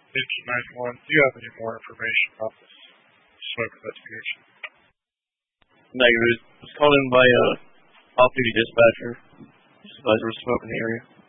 1891. Do you have any more information about this smoke investigation? Negative. It was called in by a off-duty dispatcher. Supervisor was smoking in the area.